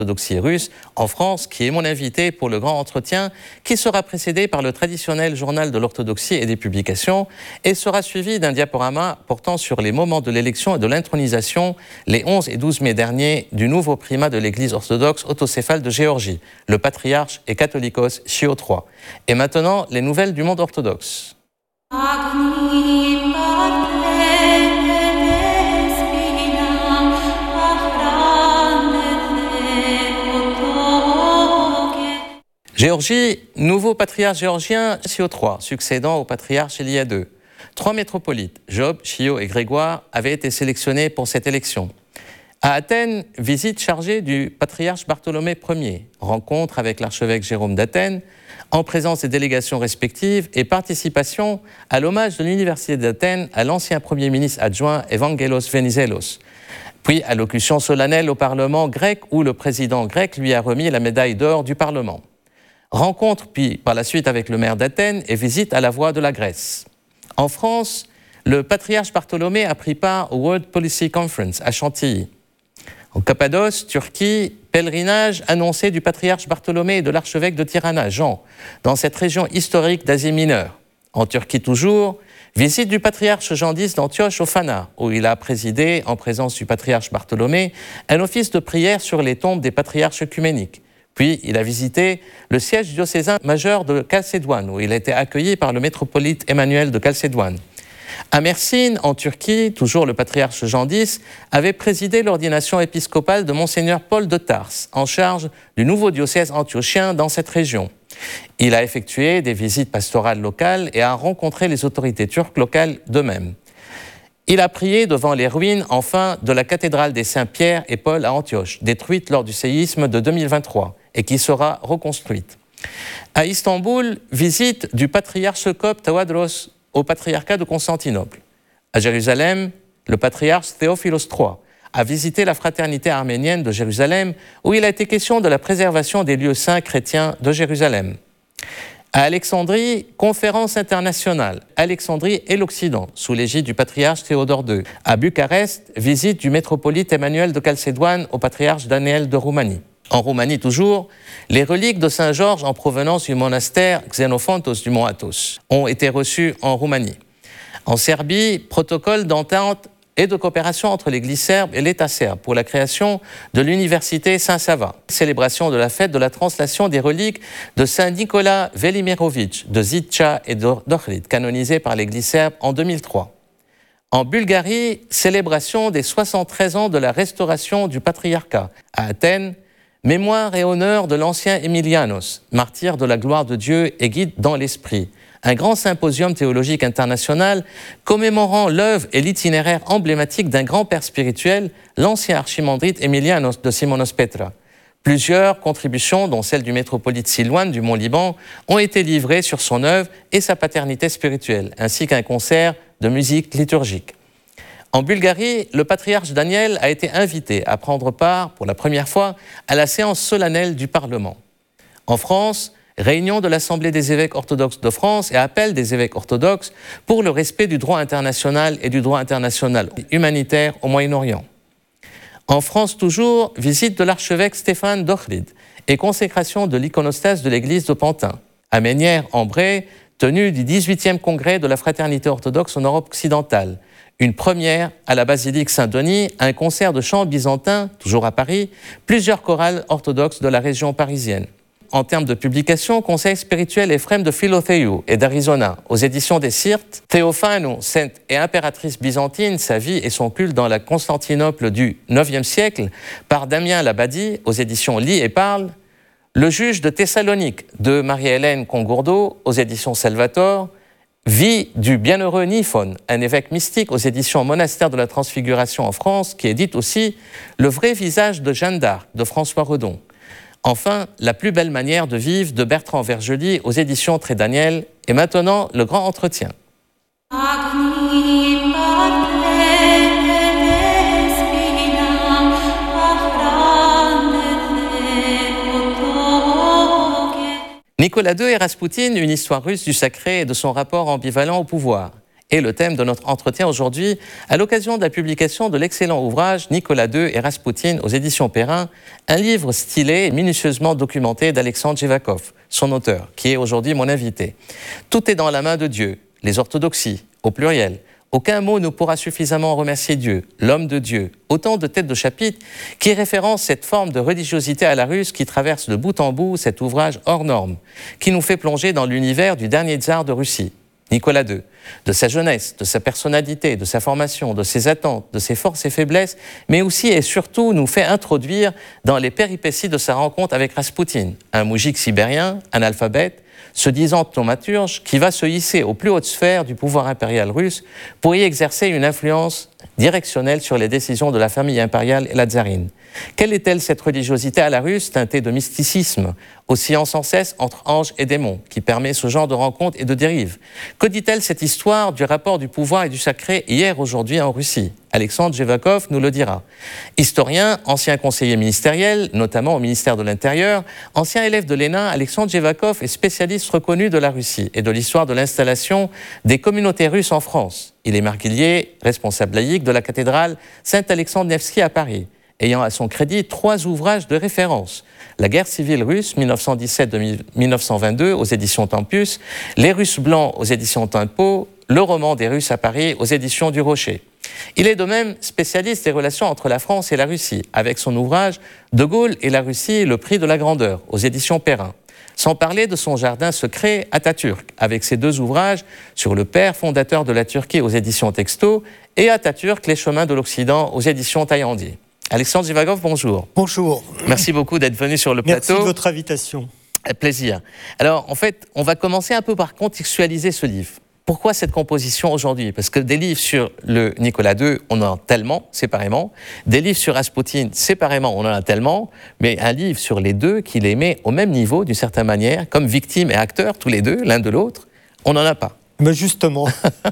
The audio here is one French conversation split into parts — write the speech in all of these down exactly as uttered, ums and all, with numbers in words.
orthodoxie russe en France, qui est mon invité pour le grand entretien, qui sera précédé par le traditionnel journal de l'orthodoxie et des publications, et sera suivi d'un diaporama portant sur les moments de l'élection et de l'intronisation les onze et douze mai dernier du nouveau primat de l'Église orthodoxe autocéphale de Géorgie, le patriarche et catholicos Chio trois. Et maintenant, les nouvelles du monde orthodoxe. Géorgie, nouveau patriarche géorgien, Chio trois, succédant au patriarche Elia deux. Trois métropolites, Job, Chio et Grégoire, avaient été sélectionnés pour cette élection. À Athènes, visite chargée du patriarche Bartholomée Ier, rencontre avec l'archevêque Jérôme d'Athènes, en présence des délégations respectives et participation à l'hommage de l'Université d'Athènes à l'ancien Premier ministre adjoint Evangelos Venizelos, puis allocution solennelle au Parlement grec où le président grec lui a remis la médaille d'or du Parlement. Rencontre puis par la suite avec le maire d'Athènes et visite à la voix de la Grèce. En France, le patriarche Bartholomée a pris part au World Policy Conference à Chantilly. En Cappadoce, Turquie, pèlerinage annoncé du patriarche Bartholomée et de l'archevêque de Tirana, Jean, dans cette région historique d'Asie mineure. En Turquie toujours, visite du patriarche Jean X d'Antioche au Fana, où il a présidé, en présence du patriarche Bartholomée, un office de prière sur les tombes des patriarches œcuméniques. Puis, il a visité le siège diocésain majeur de Chalcédoine, où il a été accueilli par le métropolite Emmanuel de Chalcédoine. À Mersin, en Turquie, toujours le patriarche Jean X avait présidé l'ordination épiscopale de Monseigneur Paul de Tarse, en charge du nouveau diocèse antiochien dans cette région. Il a effectué des visites pastorales locales et a rencontré les autorités turques locales d'eux-mêmes. Il a prié devant les ruines, enfin, de la cathédrale des Saints-Pierre et Paul à Antioche, détruite lors du séisme de deux mille vingt-trois et qui sera reconstruite. À Istanbul, visite du patriarche copte Tawadros au patriarcat de Constantinople. À Jérusalem, le patriarche Théophilos trois a visité la fraternité arménienne de Jérusalem, où il a été question de la préservation des lieux saints chrétiens de Jérusalem. À Alexandrie, conférence internationale, Alexandrie et l'Occident, sous l'égide du patriarche Théodore deux. À Bucarest, visite du métropolite Emmanuel de Chalcédoine au patriarche Daniel de Roumanie. En Roumanie toujours, les reliques de Saint Georges en provenance du monastère Xenophontos du mont Athos ont été reçues en Roumanie. En Serbie, protocole d'entente et de coopération entre l'Église serbe et l'État serbe pour la création de l'université Saint-Sava. Célébration de la fête de la translation des reliques de Saint Nicolas Velimirovic de Zitcha et d'Ohrid, canonisé par l'Église serbe en deux mille trois. En Bulgarie, célébration des soixante-treize ans de la restauration du patriarcat. À Athènes, mémoire et honneur de l'ancien Emilianos, martyr de la gloire de Dieu et guide dans l'esprit. Un grand symposium théologique international commémorant l'œuvre et l'itinéraire emblématique d'un grand père spirituel, l'ancien archimandrite Emilianos de Simonos Petra. Plusieurs contributions, dont celle du métropolite Silouane du Mont-Liban, ont été livrées sur son œuvre et sa paternité spirituelle, ainsi qu'un concert de musique liturgique. En Bulgarie, le patriarche Daniel a été invité à prendre part, pour la première fois, à la séance solennelle du Parlement. En France, réunion de l'Assemblée des évêques orthodoxes de France et appel des évêques orthodoxes pour le respect du droit international et du droit international humanitaire au Moyen-Orient. En France toujours, visite de l'archevêque Stéphane d'Ohrid et consécration de l'iconostase de l'église de Pantin. À Mesnières-en-Bray, tenue du dix-huitième congrès de la fraternité orthodoxe en Europe occidentale. Une première à la basilique Saint-Denis, un concert de chant byzantin, toujours à Paris, plusieurs chorales orthodoxes de la région parisienne. En termes de publication, Conseil spirituel Ephrem de Philotheiou et d'Arizona, aux éditions des Sirtes, Théophano, sainte et impératrice byzantine, sa vie et son culte dans la Constantinople du neuvième siècle, par Damien Labadie, aux éditions Lis et Parle, Le juge de Thessalonique, de Marie-Hélène Congourdeau, aux éditions Salvator, Vie du bienheureux Niphon, un évêque mystique aux éditions Monastère de la Transfiguration en France, qui édite aussi Le vrai visage de Jeanne d'Arc, de François Redon. Enfin, La plus belle manière de vivre de Bertrand Vergely aux éditions Très Daniel. Et maintenant, le grand entretien. Nicolas deux et Raspoutine, une histoire russe du sacré et de son rapport ambivalent au pouvoir. est le thème de notre entretien aujourd'hui à l'occasion de la publication de l'excellent ouvrage Nicolas deux et Raspoutine aux éditions Perrin, un livre stylé et minutieusement documenté d'Alexandre Jevakov, son auteur, qui est aujourd'hui mon invité. Tout est dans la main de Dieu, les orthodoxies, au pluriel. Aucun mot ne pourra suffisamment remercier Dieu, l'homme de Dieu. Autant de têtes de chapitre qui référencent cette forme de religiosité à la russe qui traverse de bout en bout cet ouvrage hors norme, qui nous fait plonger dans l'univers du dernier tsar de Russie, Nicolas deux, de sa jeunesse, de sa personnalité, de sa formation, de ses attentes, de ses forces et faiblesses, mais aussi et surtout nous fait introduire dans les péripéties de sa rencontre avec Raspoutine, un moujik sibérien, analphabète, se disant thaumaturge, qui va se hisser aux plus hautes sphères du pouvoir impérial russe pour y exercer une influence directionnelle sur les décisions de la famille impériale et la tsarine. Quelle est-elle cette religiosité à la russe, teintée de mysticisme, oscillant sans cesse entre anges et démons, qui permet ce genre de rencontres et de dérives? Que dit-elle cette histoire du rapport du pouvoir et du sacré hier, aujourd'hui en Russie? Alexandre Jevakov nous le dira. Historien, ancien conseiller ministériel, notamment au ministère de l'Intérieur, ancien élève de Lénin, Alexandre Jevakov est spécialiste reconnu de la Russie et de l'histoire de l'installation des communautés russes en France. Il est marguillier, responsable laïque de la cathédrale Saint-Alexandre-Nevski à Paris, ayant à son crédit trois ouvrages de référence. La guerre civile russe, mille neuf cent dix-sept à mille neuf cent vingt-deux, aux éditions Tempus, Les Russes blancs, aux éditions Tempo, Le roman des Russes à Paris, aux éditions du Rocher. Il est de même spécialiste des relations entre la France et la Russie, avec son ouvrage « De Gaulle et la Russie, le prix de la grandeur », aux éditions Perrin. Sans parler de son jardin secret Atatürk, avec ses deux ouvrages sur le père fondateur de la Turquie aux éditions Texto et Atatürk, les chemins de l'Occident aux éditions Taillandier. Alexandre Jevakov, bonjour. Bonjour. Merci beaucoup d'être venu sur le plateau. Merci de votre invitation. Plaisir. Alors, en fait, on va commencer un peu par contextualiser ce livre. Pourquoi cette composition aujourd'hui? Parce que des livres sur le Nicolas deux, on en a tellement, séparément. Des livres sur Raspoutine, séparément, on en a tellement. Mais un livre sur les deux qui les met au même niveau, d'une certaine manière, comme victimes et acteurs, tous les deux, l'un de l'autre, on n'en a pas. Mais justement,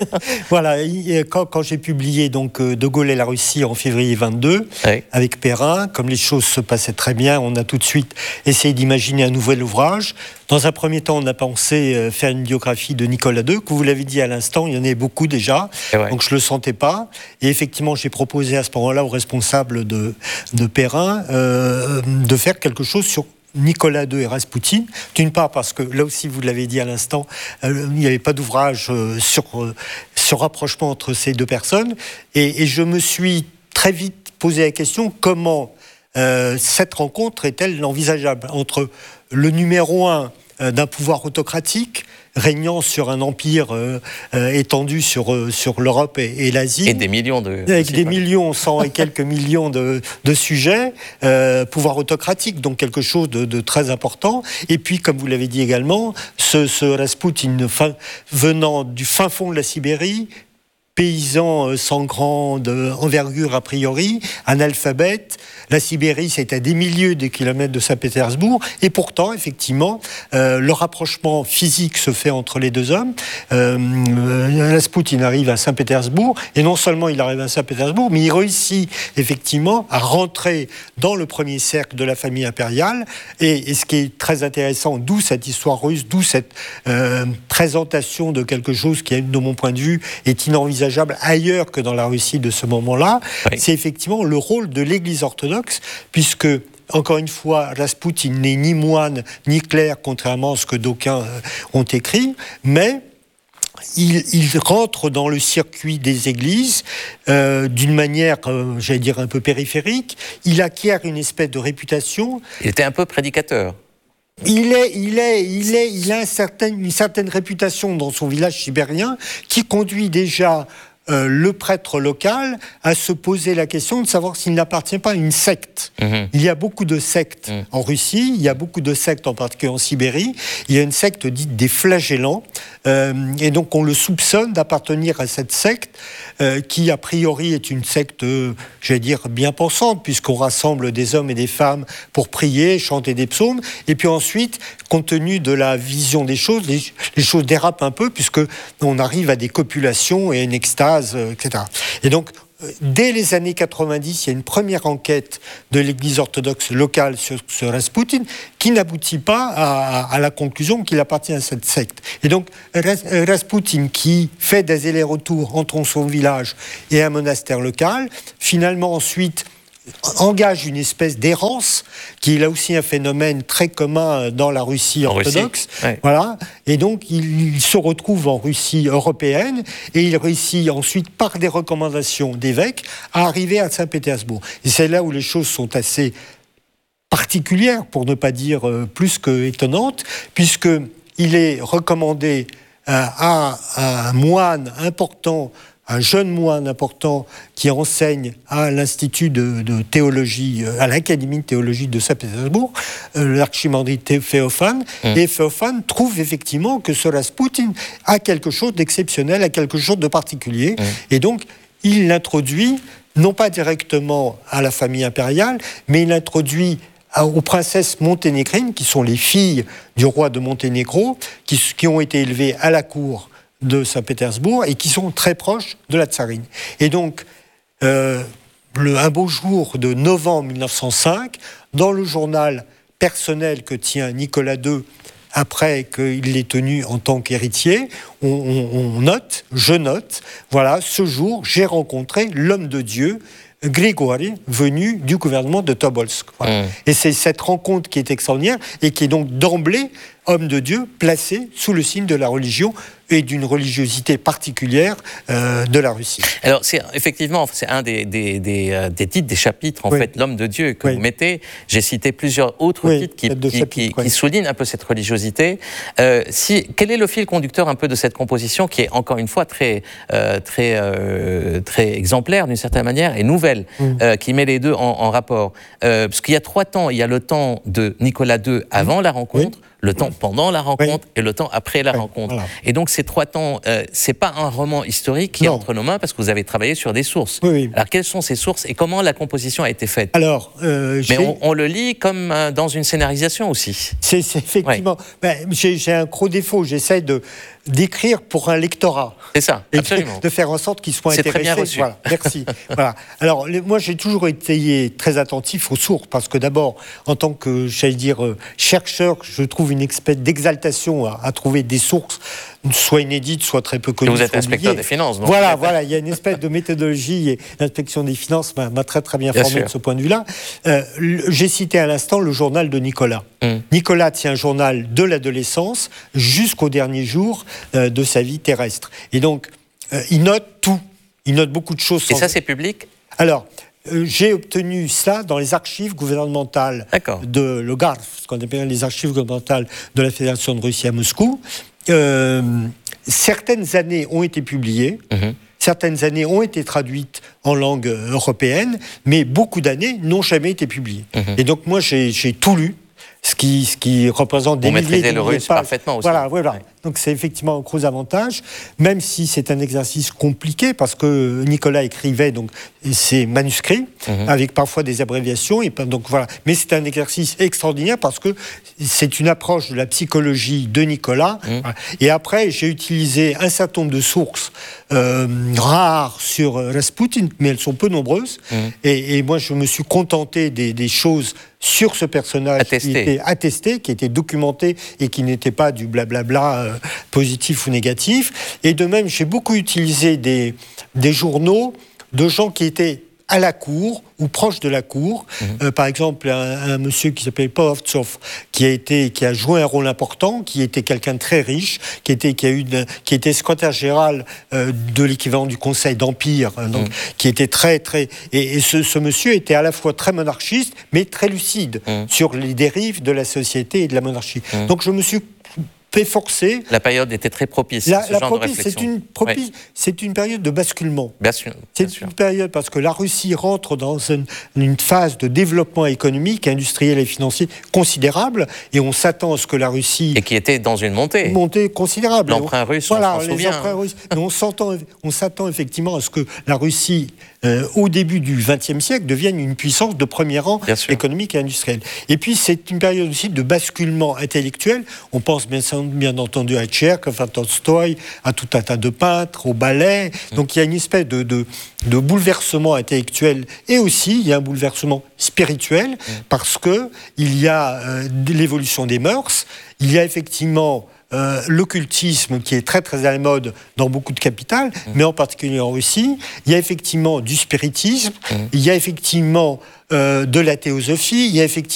voilà, quand, quand j'ai publié donc De Gaulle et la Russie en février vingt-deux, oui. avec Perrin, comme les choses se passaient très bien, on a tout de suite essayé d'imaginer un nouvel ouvrage. Dans un premier temps, on a pensé faire une biographie de Nicolas deux, que vous l'avez dit à l'instant, il y en avait beaucoup déjà, ouais. donc je ne le sentais pas. Et effectivement, j'ai proposé à ce moment-là aux responsables de, de Perrin euh, de faire quelque chose sur Nicolas deux et Raspoutine, d'une part parce que, là aussi vous l'avez dit à l'instant, euh, il n'y avait pas d'ouvrage euh, sur euh, ce rapprochement entre ces deux personnes, et, et je me suis très vite posé la question, comment euh, cette rencontre est-elle envisageable entre le numéro un euh, d'un pouvoir autocratique, régnant sur un empire euh, euh, étendu sur, euh, sur l'Europe et, et l'Asie. Et des millions de... Avec des millions, cent et quelques millions de, de sujets, euh, pouvoir autocratique, donc quelque chose de, de très important. Et puis, comme vous l'avez dit également, ce, ce Raspoutine fin, venant du fin fond de la Sibérie, paysan sans grande envergure a priori, analphabète. La Sibérie, c'est à des milliers de kilomètres de Saint-Pétersbourg, et pourtant, effectivement, euh, le rapprochement physique se fait entre les deux hommes. Euh, Raspoutine arrive à Saint-Pétersbourg, et non seulement il arrive à Saint-Pétersbourg, mais il réussit effectivement à rentrer dans le premier cercle de la famille impériale, et, et ce qui est très intéressant, d'où cette histoire russe, d'où cette euh, présentation de quelque chose qui, de mon point de vue, est inenvisageable ailleurs que dans la Russie de ce moment-là, oui. c'est effectivement le rôle de l'Église orthodoxe, puisque, encore une fois, Raspoutine n'est ni moine ni clerc, contrairement à ce que d'aucuns ont écrit, mais il, il rentre dans le circuit des églises euh, d'une manière, euh, j'allais dire, un peu périphérique. Il acquiert une espèce de réputation. Il était un peu prédicateur. Il est, il est, il est, il a un certain, une certaine réputation dans son village sibérien qui conduit déjà euh, le prêtre local à se poser la question de savoir s'il n'appartient pas à une secte. Mmh. Il y a beaucoup de sectes mmh. en Russie, il y a beaucoup de sectes en particulier en Sibérie. Il y a une secte dite des flagellants, euh, et donc on le soupçonne d'appartenir à cette secte euh, qui a priori est une secte, euh, j'allais dire, bien pensante, puisqu'on rassemble des hommes et des femmes pour prier, chanter des psaumes, et puis ensuite, compte tenu de la vision des choses, les, les choses dérapent un peu, puisque on arrive à des copulations et à une extase, euh, et cetera. Et donc, dès les années quatre-vingt-dix, il y a une première enquête de l'Église orthodoxe locale sur ce Rasputin qui n'aboutit pas à, à la conclusion qu'il appartient à cette secte. Et donc, Rasputin, qui fait des allers-retours entre son village et un monastère local, finalement ensuite engage une espèce d'errance, qui est là aussi un phénomène très commun dans la Russie orthodoxe. Russie, ouais. Voilà. Et donc, il, il se retrouve en Russie européenne, et il réussit ensuite, par des recommandations d'évêques, à arriver à Saint-Pétersbourg. Et c'est là où les choses sont assez particulières, pour ne pas dire euh, plus que étonnantes, puisqu'il est recommandé euh, à, à un moine important, un jeune moine important qui enseigne à l'Institut de, de théologie, à l'Académie de théologie de Saint-Pétersbourg, euh, l'archimandrite Féophane. Mmh. Et Féophane trouve effectivement que ce Rasputin a quelque chose d'exceptionnel, a quelque chose de particulier. Mmh. Et donc, il l'introduit, non pas directement à la famille impériale, mais il l'introduit aux princesses monténégrines, qui sont les filles du roi de Monténégro, qui, qui ont été élevées à la cour de Saint-Pétersbourg et qui sont très proches de la tsarine. Et donc, euh, le, un beau jour de novembre mille neuf cent cinq, dans le journal personnel que tient Nicolas deux, après qu'il l'ait tenu en tant qu'héritier, on, on, on note, je note, voilà, ce jour, j'ai rencontré l'homme de Dieu, Grigori, venu du gouvernement de Tobolsk. Voilà. Mmh. Et c'est cette rencontre qui est extraordinaire et qui est donc d'emblée, homme de Dieu, placé sous le signe de la religion et d'une religiosité particulière euh, de la Russie. Alors, c'est, effectivement, c'est un des, des, des, euh, des titres, des chapitres, en oui. fait, l'homme de Dieu que oui. vous mettez. J'ai cité plusieurs autres oui, titres qui, qui, chapitres, qui, oui. qui soulignent un peu cette religiosité. Euh, si, quel est le fil conducteur un peu de cette composition qui est, encore une fois, très, euh, très, euh, très exemplaire, d'une certaine manière, et nouvelle, mmh. euh, qui met les deux en, en rapport euh, parce qu'il y a trois temps. Il y a le temps de Nicolas deux avant mmh. la rencontre, oui. le temps pendant la rencontre oui. et le temps après la oui. rencontre. Voilà. Et donc, ces trois temps, euh, c'est pas un roman historique qui non. est entre nos mains parce que vous avez travaillé sur des sources. Oui, oui. Alors, quelles sont ces sources et comment la composition a été faite? Alors, euh, mais on, on le lit comme euh, dans une scénarisation aussi. C'est, c'est effectivement. Ouais. Ben, j'ai, j'ai un gros défaut. J'essaie de d'écrire pour un lectorat. C'est ça, absolument. De, de faire en sorte qu'ils soient c'est intéressés. Très bien reçu. Voilà, merci. Voilà. Alors, les, moi, j'ai toujours été très attentif aux sources parce que d'abord, en tant que, j'allais dire, euh, chercheur, je trouve une espèce d'exaltation à, à trouver des sources, soit inédites, soit très peu connues. Et vous êtes inspecteur des finances, donc. Voilà, voilà. Il y a une espèce de méthodologie et l'inspection des finances m'a, m'a très très bien, bien formé sûr. De ce point de vue-là. Euh, j'ai cité à l'instant le journal de Nicolas. Mmh. Nicolas tient un journal de l'adolescence jusqu'au dernier jour euh, de sa vie terrestre. Et donc, euh, il note tout. Il note beaucoup de choses. Et ça, c'est public ? Alors, euh, j'ai obtenu ça dans les archives gouvernementales D'accord. de l'Ogarf, ce qu'on appelle les archives gouvernementales de la Fédération de Russie à Moscou. Euh, certaines années ont été publiées. Mmh. Certaines années ont été traduites en langue européenne, mais beaucoup d'années n'ont jamais été publiées. Mmh. Et donc, moi, j'ai, j'ai tout lu. Ce qui, ce qui représente des Vous milliers, maîtrisez le russe parfaitement aussi. Voilà, voilà. Ouais. Donc c'est effectivement un gros avantage, même si c'est un exercice compliqué, parce que Nicolas écrivait donc ses manuscrits, mm-hmm. avec parfois des abréviations, et donc voilà. Mais c'est un exercice extraordinaire, parce que c'est une approche de la psychologie de Nicolas. Mm. Voilà. Et après, j'ai utilisé un certain nombre de sources euh, rares sur Rasputin, mais elles sont peu nombreuses. Mm. Et, et moi, je me suis contenté des, des choses sur ce personnage attesté. Qui était attesté, qui était documenté et qui n'était pas du blablabla euh, positif ou négatif. Et de même, j'ai beaucoup utilisé des, des journaux de gens qui étaient à la cour ou proches de la cour. Mmh. Euh, par exemple, un, un monsieur qui s'appelle Polovtsov, qui a été, qui a joué un rôle important, qui était quelqu'un de très riche, qui était, qui a eu, de, qui était secrétaire général euh, de l'équivalent du Conseil d'Empire, hein, donc mmh. qui était très, très. Et, et ce, ce monsieur était à la fois très monarchiste, mais très lucide mmh. sur les dérives de la société et de la monarchie. Mmh. Donc, je me suis fait forcer. La période était très propice la, à ce la genre propice, de réflexion. C'est une, propice, oui. c'est une période de basculement. Bien sûr. Bien c'est sûr. une période parce que la Russie rentre dans une, une phase de développement économique, industriel et financier considérable, et on s'attend à ce que la Russie... Et qui était dans une montée. Une montée considérable. L'emprunt russe, voilà, on s'en souvient. Les emprunts russes. Mais on, s'entend, on s'attend effectivement à ce que la Russie, euh, au début du vingtième siècle, devienne une puissance de premier rang économique et industriel. Et puis, c'est une période aussi de basculement intellectuel. On pense bien sûr bien entendu à Tcherkov, à Tolstoï, à tout un tas de peintres, au ballet. Donc il y a une espèce de, de, de bouleversement intellectuel et aussi il y a un bouleversement spirituel parce que il y a euh, l'évolution des mœurs, il y a effectivement Euh, l'occultisme qui est très très à la mode dans beaucoup de capitales, mmh. mais en particulier en Russie. Il y a effectivement du spiritisme, mmh. il y a effectivement euh, de la théosophie, il y a effectivement